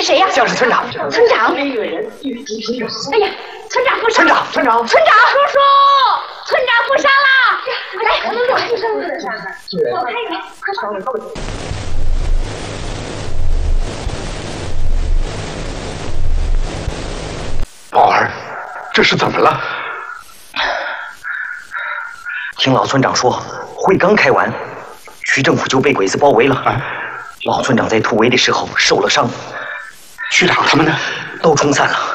是谁呀？ 像是村长。 村长。哎呀，村长负伤。村长叔叔，村长负伤了。来，我们快上来。我看一眼，快上来。 宝儿，这是怎么了？ 听老村长说，会刚开完，区政府就被鬼子包围了。老村长在突围的时候受了伤， 区长他们呢？ 都冲散了。